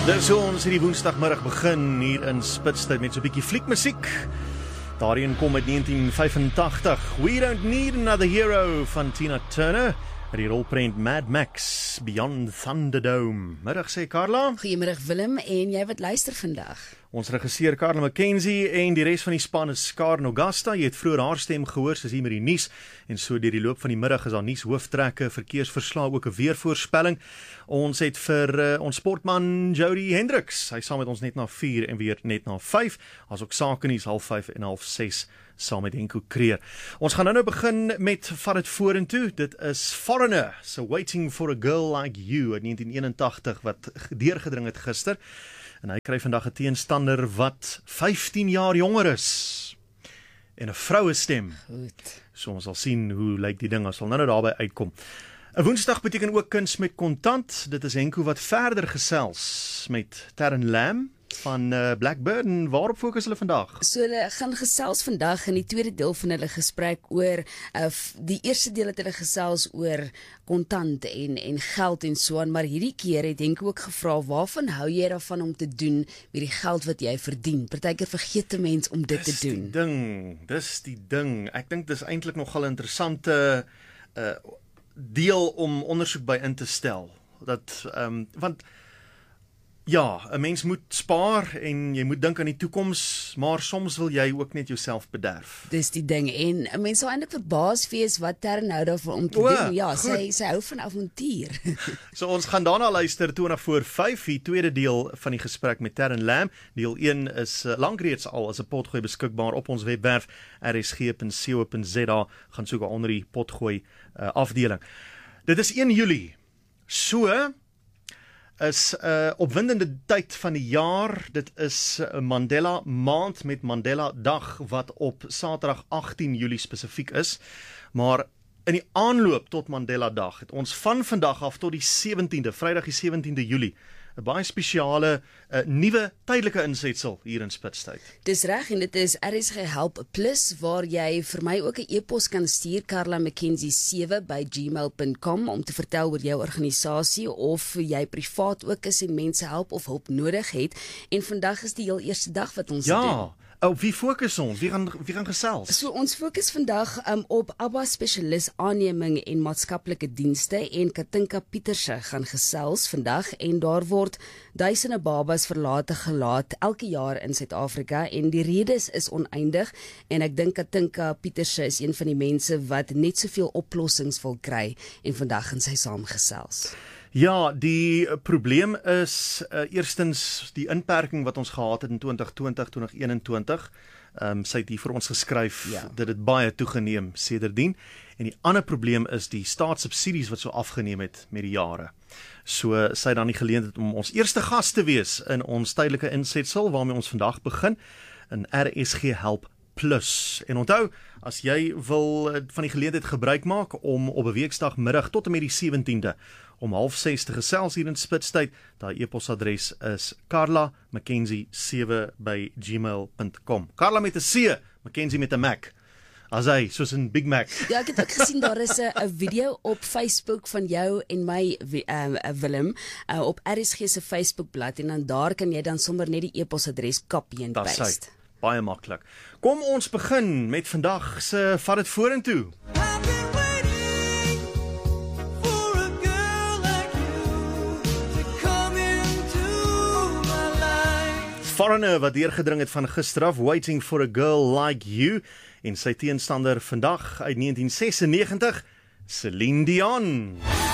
Dis hoe ons hierdie woensdagmiddag begin hier in Spitstyd met so 'n bietjie fliekmusiek. Daarin kom uit 1985. We Don't Need Another Hero van Tina Turner. Die rolprent Mad Max Beyond Thunderdome. Middag sê Carla. Goeiemiddag Willem en jy wat luister vandag. Ons regisseur Carla McKenzie en die res van die span is Karen Augusta. Jy het vroeër haar stem gehoor, sy is hier met die nuus en so deur die loop van die middag is daar nuus hooftrekke, verkeersverslae, ook 'n weervoorspelling. Ons het vir ons sportman Jody Hendricks, hy saam met ons net na 4 en weer net na 5, asook sake nuus 5:30 en 6:30 saam met Henko Kreer. Ons gaan nou begin met Vat dit vorentoe. Dit is Foreigner, So Waiting for a Girl Like You uit 1981 wat deurgedring het gister. En hy kry vandag 'n teenstander wat 15 jaar jonger is en 'n vroue stem. Goed. So ons sal sien hoe lyk die ding as sal nou daarby uitkom. 'n Woensdag beteken ook kuns met kontant. Dit is Henko wat verder gesels met Terren Lam van Blackbird. En waarop fokus hulle vandag? So hulle gaan gesels vandag in die tweede deel van hulle gesprek oor die eerste deel het hulle gesels oor kontant en geld en so aan, maar hierdie keer het Henko ook gevra, waarvan hou jy daarvan om te doen met die geld wat jy verdien? Partykeer vergeet 'n mens om dit te doen. Dis die ding. Ek dink dis eintlik nogal 'n interessante deel om ondersoek by in te stel. Dat want ja, 'n mens moet spaar en jy moet dink aan die toekoms, maar soms wil jy ook net jouself bederf. Dis die ding en 'n mens sal eintlik verbaas wees wat Terren hou daarvan om te doen. Ja, sy hou van avontuur. So ons gaan daarna luister 20:05, die tweede deel van die gesprek met Terren Lam. Deel 1 is lankreeds al as 'n potgooi beskikbaar op ons webwerf rsg.co.za. Gaan soek onder die potgooi afdeling. Dit is 1 Julie. So is 'n opwindende tyd van die jaar. Dit is 'n Mandela maand met Mandela Dag wat op Saterdag 18 Julie spesifiek is. Maar in die aanloop tot Mandela Dag het ons van vandag af tot die 17de, Vrydag die 17de Julie, 'n baie spesiale nuwe tydelike insetsel hier in Spitstyd. Dis reg en dit is RSG Help Plus waar jy vir my ook 'n e-pos kan stuur, carlamckenzie7@gmail.com, om te vertel oor jou organisasie of jy privaat ook is en mense help of hulp nodig het. En vandag is die heel eerste dag wat ons doen. Op wie fokus ons? Wie gaan gesels? So ons fokus vandag op ABBA spesialis aanneming en maatskaplike dienste en Katinka Pieterse gaan gesels vandag en daar word duisende babas verlate gelaat elke jaar in Suid-Afrika en die redes is oneindig en ek dink Katinka Pieterse is een van die mense wat net soveel oplossings wil kry en vandag gaan sy saamgesels. Ja, die probleem is eerstens die inperking wat ons gehad het in 2020, 2021. Sy het hier vir ons geskryf dat dit baie toegeneem sedertdien. En die ander probleem is die staatssubsidies wat so afgeneem het met die jare. So sy het dan die geleentheid om ons eerste gas te wees in ons tydelike insetsel waarmee ons vandag begin in RSG Help Plus. En onthou, as jy wil van die geleentheid gebruik maak om op 'n weekdagmiddag tot en met die 17de om 6:30 te gesels hier in Spitstyd, daai e-posadres is carlamckenzie7@gmail.com. Carla met 'n C, McKenzie met 'n Mac. As hy, soos 'n Big Mac. Ja, ek het ook gesien daar is 'n video op Facebook van jou en my Willem op RSG se Facebookblad en dan daar kan jy dan sommer net die e-posadres copy en paste. Baie maklik. Kom ons begin met vandag se Vat dit vorentoe. Foreigner wat deurgedring het van gister af, Waiting for a Girl Like You, en sy teenstander vandag uit 1996, Celine Dion.